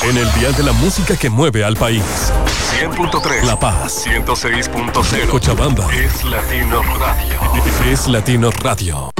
En el dial de la música que mueve al país. 100.3. La Paz. 106.0. Cochabamba. Es Latino Radio. Es Latino Radio.